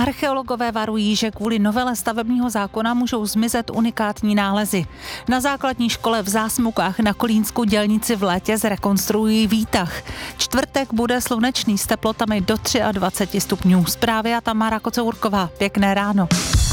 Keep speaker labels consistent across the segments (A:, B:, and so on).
A: Archeologové varují, že kvůli novele stavebního zákona můžou zmizet unikátní nálezy. Na základní škole v Zásmukách na Kolínsku dělníci v létě zrekonstruují výtah. Čtvrtek bude slunečný s teplotami do 23 stupňů. Zprávy a Tamara Kocourková. Pěkné ráno.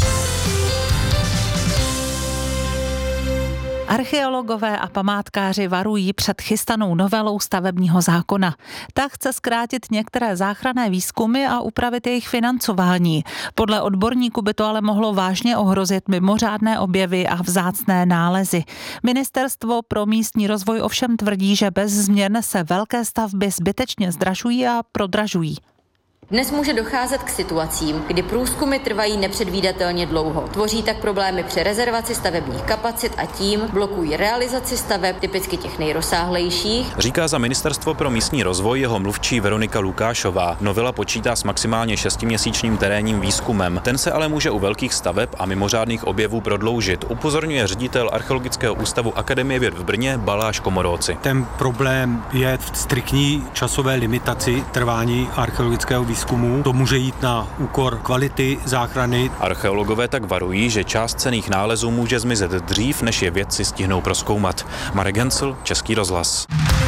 A: Archeologové a památkáři varují před chystanou novelou stavebního zákona. Ta chce zkrátit některé záchranné výzkumy a upravit jejich financování. Podle odborníků by to ale mohlo vážně ohrozit mimořádné objevy a vzácné nálezy. Ministerstvo pro místní rozvoj ovšem tvrdí, že bez změn se velké stavby zbytečně zdražují a prodražují.
B: Dnes může docházet k situacím, kdy průzkumy trvají nepředvídatelně dlouho. Tvoří tak problémy při rezervaci stavebních kapacit a tím blokují realizaci staveb, typicky těch nejrozsáhlejších.
C: Říká za Ministerstvo pro místní rozvoj jeho mluvčí Veronika Lukášová. Novela počítá s maximálně 6měsíčním terénním výzkumem. Ten se ale může u velkých staveb a mimořádných objevů prodloužit, upozorňuje ředitel Archeologického ústavu Akademie věd v Brně Baláš Komoróci.
D: Ten problém je v striktní časové limitaci trvání archeologického výzkumu. To může jít na úkor kvality záchrany.
C: Archeologové tak varují, že část cenných nálezů může zmizet dřív, než je vědci stihnou prozkoumat. Marek Hencl, Český rozhlas.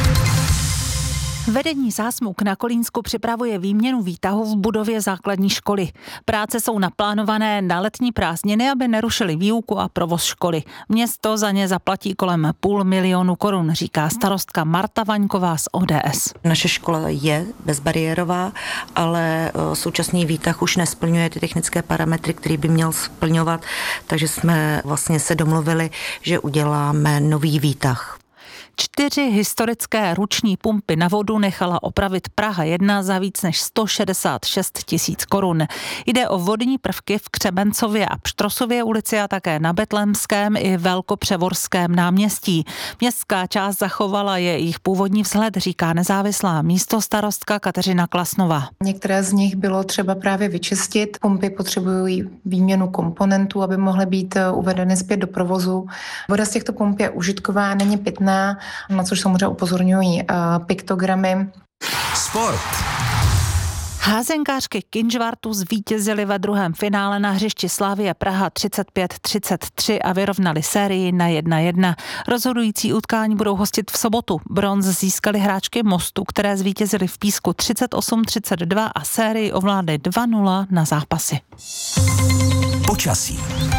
A: Vedení Zásmuk na Kolínsku připravuje výměnu výtahu v budově základní školy. Práce jsou naplánované na letní prázdniny, aby nerušily výuku a provoz školy. Město za ně zaplatí kolem 500 000 korun, říká starostka Marta Vaňková z ODS.
E: Naše škola je bezbariérová, ale současný výtah už nesplňuje ty technické parametry, který by měl splňovat, takže jsme vlastně se domluvili, že uděláme nový výtah.
A: 4 historické ruční pumpy na vodu nechala opravit Praha 1 za víc než 166 000 korun. Jde o vodní prvky v Křemencově a Pštrosově ulici a také na Betlémském i Velkopřevorském náměstí. Městská část zachovala jejich původní vzhled, říká nezávislá místostarostka Kateřina Klasnová.
F: Některé z nich bylo třeba právě vyčistit. Pumpy potřebují výměnu komponentů, aby mohly být uvedeny zpět do provozu. Voda z těchto pump je užitková, není pitná, na což samozřejmě upozorňují piktogramy.
G: Sport.
A: Házenkářky Kynžvartu zvítězily ve druhém finále na hřišti Slavie Praha 35-33 a vyrovnali sérii na 1-1. Rozhodující utkání budou hostit v sobotu. Bronz získali hráčky Mostu, které zvítězily v Písku 38-32 a sérii ovládly 2-0 na zápasy.
G: Počasí.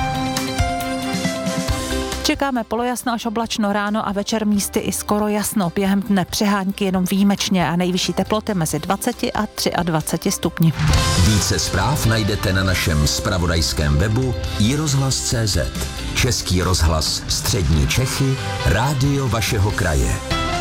A: Čekáme polojasno až oblačno ráno a večer místy i skoro jasno. Během dne přehánky jenom výjimečně a nejvyšší teploty mezi 20 a 23 stupni.
G: Více zpráv najdete na našem zpravodajském webu iRozhlas.cz. Český rozhlas Střední Čechy, rádio vašeho kraje.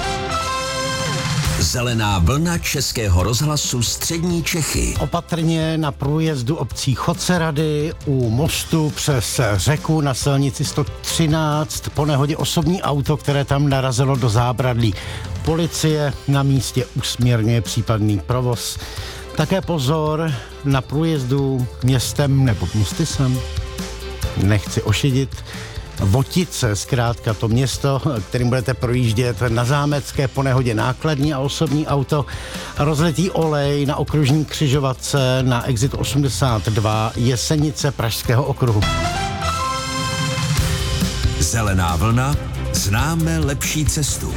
G: Zelená vlna Českého rozhlasu Střední Čechy.
H: Opatrně na průjezdu obcí Chocerady u mostu přes řeku na silnici 113 po nehodě osobní auto, které tam narazilo do zábradlí. Policie na místě usměrňuje případný provoz. Také pozor na průjezdu městem nebo Mostysem. Nechci ošidit. Votice, zkrátka to město, kterým budete projíždět na Zámecké po nehodě nákladní a osobní auto, rozletý olej na okružní křižovatce na exit 82 Jesenice Pražského okruhu.
G: Zelená vlna, známe lepší cestu.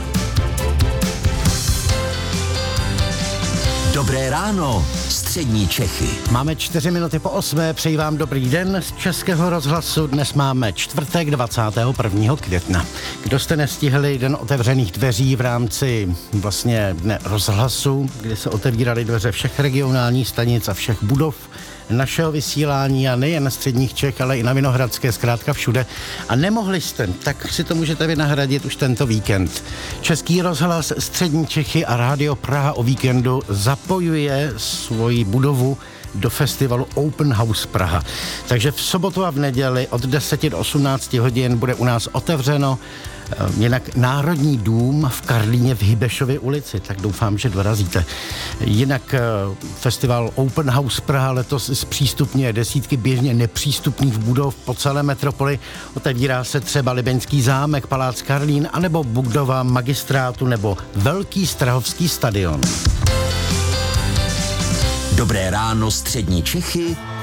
G: Dobré ráno, Střední Čechy.
H: Máme 4 minuty po 8, přeji vám dobrý den z Českého rozhlasu. Dnes máme čtvrtek 21. května. Kdo jste nestihli den otevřených dveří v rámci vlastně dne rozhlasu, kdy se otevíraly dveře všech regionálních stanic a všech budov našeho vysílání a nejen středních Čech, ale i na Vinohradské, zkrátka všude. A nemohli jste, tak si to můžete vynahradit už tento víkend. Český rozhlas Střední Čechy a Rádio Praha o víkendu zapojuje svoji budovu do festivalu Open House Praha. Takže v sobotu a v neděli od 10 do 18 hodin bude u nás otevřeno jinak Národní dům v Karlíně v Hybešově ulici, tak doufám, že dorazíte. Jinak festival Open House Praha letos zpřístupňuje desítky běžně nepřístupných budov po celé metropoli. Otevírá se třeba Libeňský zámek, Palác Karlín, anebo budova magistrátu nebo Velký strahovský stadion.
G: Dobré ráno, Střední Čechy